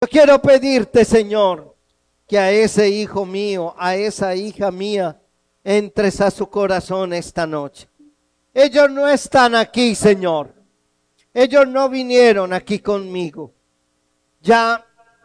quiero pedirte, Señor, que a ese hijo mío, a esa hija mía, entres a su corazón esta noche. Ellos no están aquí, Señor. Ellos no vinieron aquí conmigo. Ya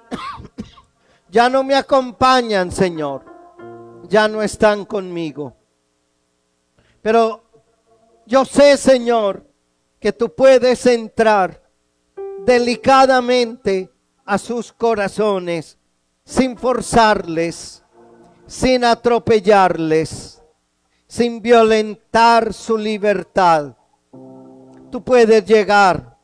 no me acompañan, Señor. Ya no están conmigo. Pero yo sé, Señor, que tú puedes entrar delicadamente a sus corazones, sin forzarles, sin atropellarles, sin violentar su libertad. Tú puedes llegar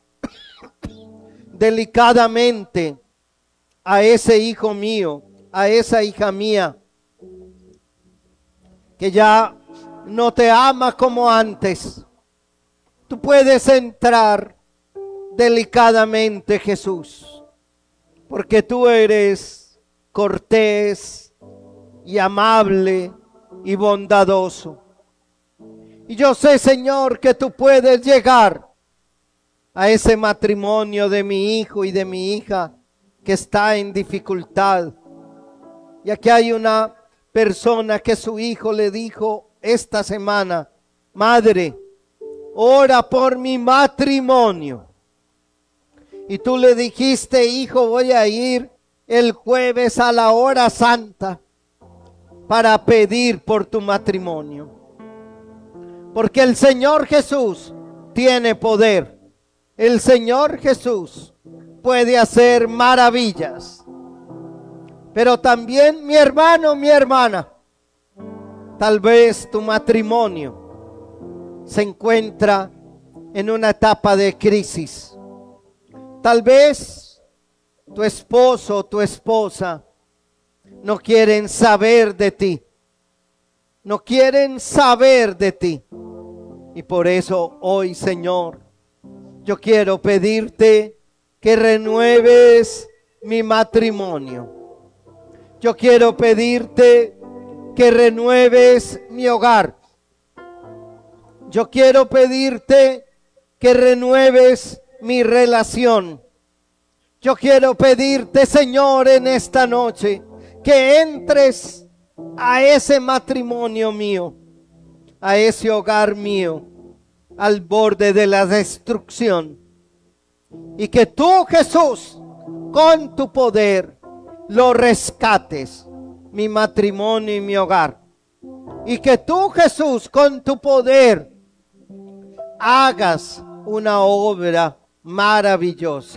delicadamente a ese hijo mío, a esa hija mía, que ya no te ama como antes. Tú puedes entrar delicadamente, Jesús, porque tú eres cortés y amable y bondadoso. Y yo sé, Señor, que tú puedes llegar a ese matrimonio de mi hijo y de mi hija que está en dificultad. Y aquí hay una persona que su hijo le dijo esta semana: madre, ora por mi matrimonio. Y tú le dijiste: hijo, voy a ir el jueves a la hora santa para pedir por tu matrimonio. Porque el Señor Jesús tiene poder. El Señor Jesús puede hacer maravillas. Pero también, mi hermano, mi hermana, tal vez tu matrimonio se encuentra en una etapa de crisis. Tal vez tu esposo o tu esposa no quieren saber de ti. No quieren saber de ti. Y por eso hoy, Señor, yo quiero pedirte que renueves mi matrimonio. Yo quiero pedirte que renueves mi hogar. Yo quiero pedirte que renueves mi relación. Yo quiero pedirte, Señor, en esta noche, que entres a ese matrimonio mío, a ese hogar mío, al borde de la destrucción. Y que tú, Jesús, con tu poder, lo rescates, mi matrimonio y mi hogar. Y que tú, Jesús, con tu poder, hagas una obra maravillosa.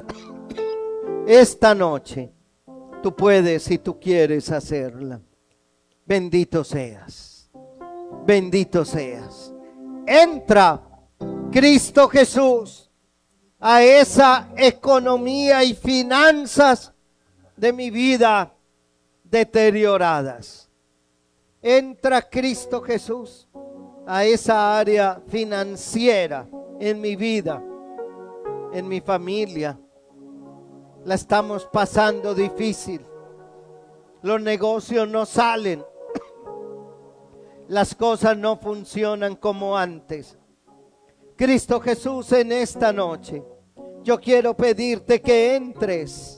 Esta noche, tú puedes y tú quieres hacerla. Bendito seas. Bendito seas. Entra, Cristo Jesús, a esa economía y finanzas de mi vida deterioradas. Entra, Cristo Jesús, a esa área financiera en mi vida, en mi familia. La estamos pasando difícil. Los negocios no salen. Las cosas no funcionan como antes. Cristo Jesús, en esta noche, yo quiero pedirte que entres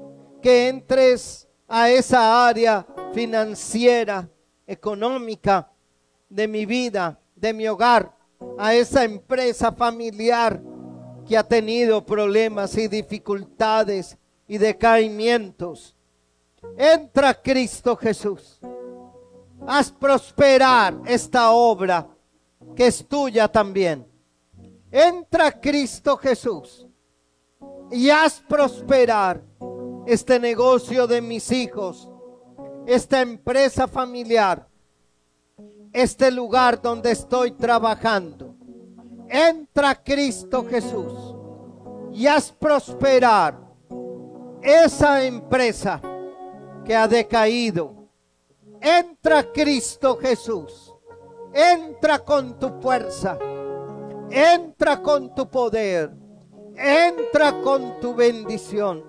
a esa área financiera, económica de mi vida, de mi hogar, a esa empresa familiar que ha tenido problemas y dificultades y decaimientos. Entra, Cristo Jesús. Haz prosperar esta obra que es tuya también. Entra, Cristo Jesús, y haz prosperar este negocio de mis hijos, esta empresa familiar, este lugar donde estoy trabajando. Entra, Cristo Jesús, y haz prosperar esa empresa que ha decaído. Entra, Cristo Jesús, entra con tu fuerza, entra con tu poder, entra con tu bendición.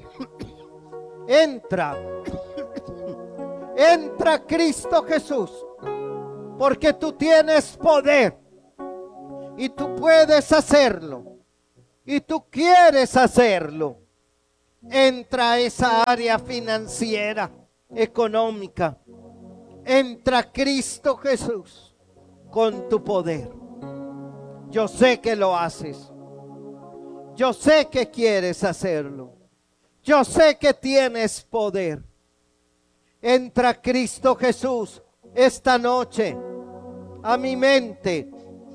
Entra, entra, Cristo Jesús, porque tú tienes poder y tú puedes hacerlo y tú quieres hacerlo. Entra a esa área financiera, económica. Entra Cristo Jesús con tu poder. Yo sé que lo haces. Yo sé que quieres hacerlo. Yo sé que tienes poder. Entra Cristo Jesús esta noche a mi mente,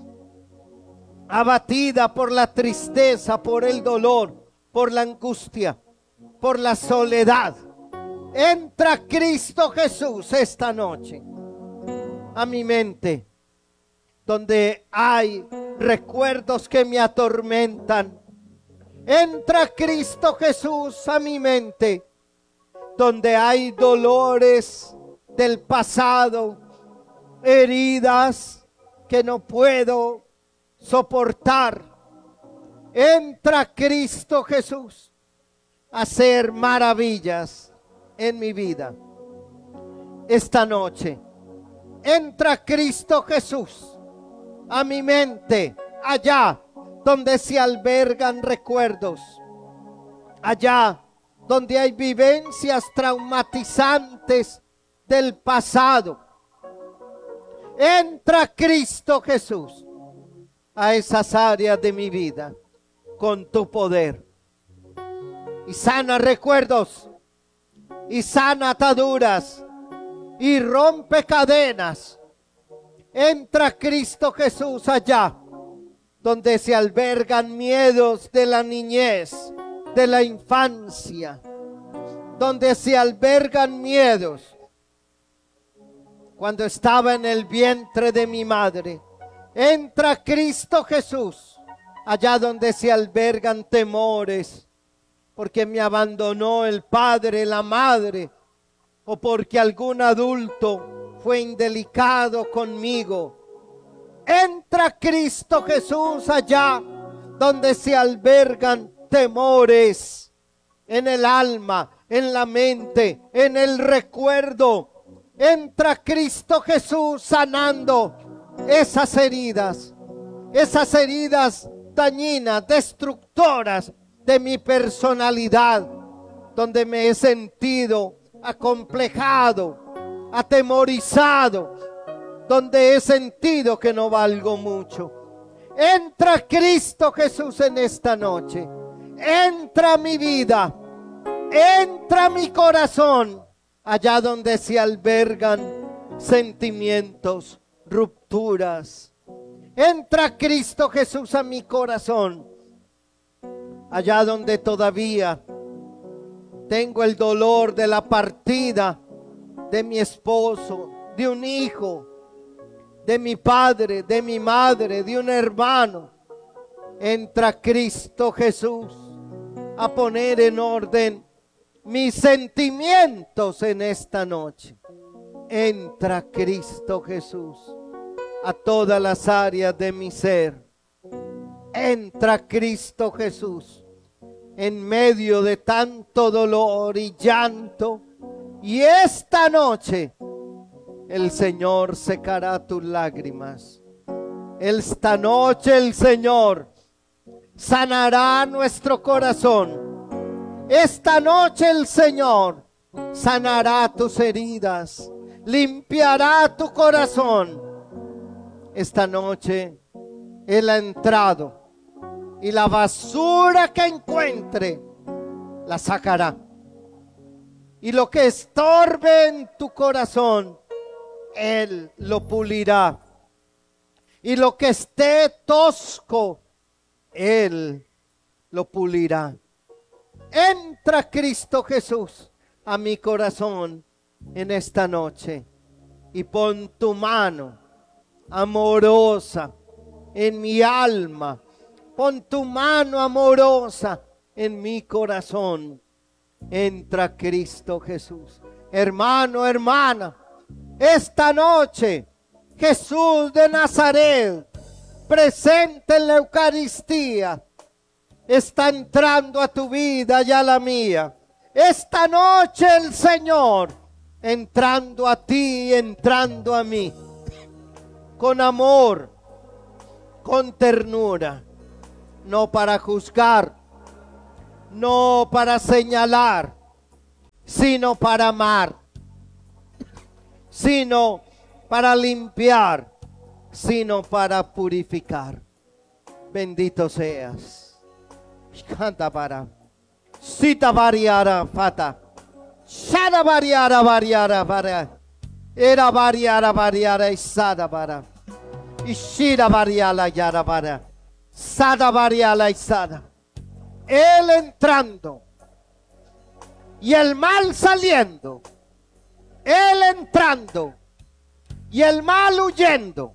abatida por la tristeza, por el dolor, por la angustia, por la soledad. Entra Cristo Jesús esta noche a mi mente, donde hay recuerdos que me atormentan. Entra Cristo Jesús a mi mente, donde hay dolores del pasado, heridas que no puedo soportar. Entra Cristo Jesús a hacer maravillas en mi vida. Esta noche, entra Cristo Jesús a mi mente, allá donde se albergan recuerdos, allá donde hay vivencias traumatizantes del pasado. Entra Cristo Jesús a esas áreas de mi vida con tu poder y sana recuerdos y sana ataduras y rompe cadenas. Entra Cristo Jesús allá donde se albergan miedos de la niñez, de la infancia, donde se albergan miedos cuando estaba en el vientre de mi madre. Entra Cristo Jesús allá donde se albergan temores, porque me abandonó el padre, la madre, o porque algún adulto fue indelicado conmigo. Entra Cristo Jesús allá donde se albergan temores en el alma, en la mente, en el recuerdo. Entra Cristo Jesús sanando esas heridas dañinas, destructoras de mi personalidad, donde me he sentido acomplejado, atemorizado, donde he sentido que no valgo mucho. Entra Cristo Jesús en esta noche. Entra a mi vida. Entra a mi corazón. Allá donde se albergan sentimientos, rupturas. Entra Cristo Jesús a mi corazón. Allá donde todavía tengo el dolor de la partida de mi esposo, de un hijo, de mi padre, de mi madre, de un hermano. Entra Cristo Jesús a poner en orden mis sentimientos en esta noche. Entra Cristo Jesús a todas las áreas de mi ser. Entra Cristo Jesús en medio de tanto dolor y llanto. Y esta noche el Señor secará tus lágrimas. Esta noche el Señor sanará nuestro corazón. Esta noche el Señor sanará tus heridas, limpiará tu corazón. Esta noche Él ha entrado y la basura que encuentre la sacará. Y lo que estorbe en tu corazón, Él lo pulirá. Y lo que esté tosco, Él lo pulirá. Entra Cristo Jesús a mi corazón en esta noche y pon tu mano amorosa en mi alma. Pon tu mano amorosa en mi corazón. Entra Cristo Jesús. Hermano, hermana, esta noche Jesús de Nazaret, presente en la Eucaristía, está entrando a tu vida y a la mía. Esta noche el Señor entrando a ti y entrando a mí, con amor, con ternura, no para juzgar, no para señalar, sino para amar, sino para limpiar, sino para purificar. Bendito seas. Canta para. Sita variara fata. Shada variara para. Era variara isada para. Ishira variala yara para. Sada variala isada. Él entrando y el mal saliendo. Él entrando y el mal huyendo.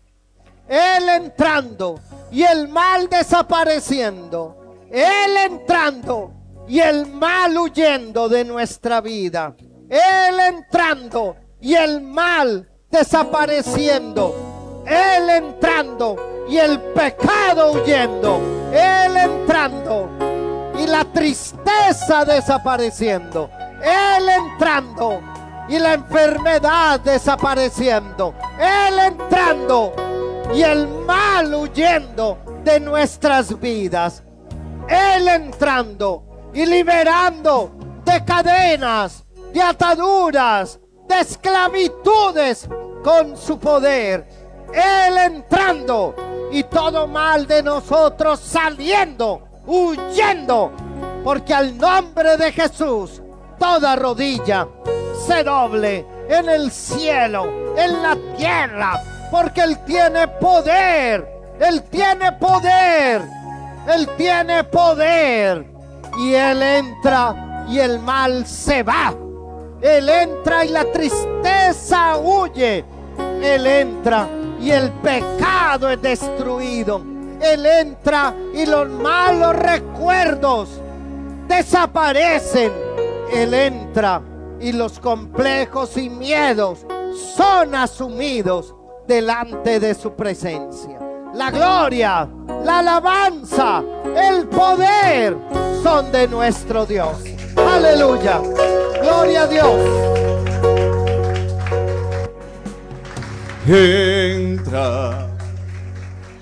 Él entrando y el mal desapareciendo. Él entrando y el mal huyendo de nuestra vida. Él entrando y el mal desapareciendo. Él entrando y el pecado huyendo. Él entrando y la tristeza desapareciendo. Él entrando y la enfermedad desapareciendo. Él entrando y el mal huyendo de nuestras vidas. Él entrando y liberando de cadenas, de ataduras, de esclavitudes con su poder. Él entrando y todo mal de nosotros saliendo, huyendo, porque al nombre de Jesús toda rodilla se doble en el cielo, en la tierra, porque Él tiene poder. Él tiene poder. Él tiene poder. Y Él entra y el mal se va. Él entra y la tristeza huye. Él entra y el pecado es destruido. Él entra y los malos recuerdos desaparecen. Él entra y los complejos y miedos son asumidos delante de su presencia. La gloria, la alabanza, el poder son de nuestro Dios. Aleluya. Gloria a Dios. Entra